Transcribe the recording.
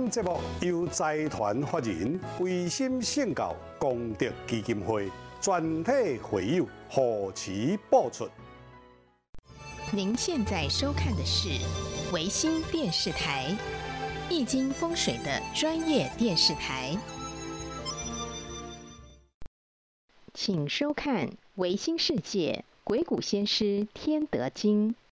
本节目由财团法人维心圣教功德基金会全体会友护持播出。 您现在收看的是维新电视台，易经风水的专业电视台，请收看维新世界鬼谷先师天德经。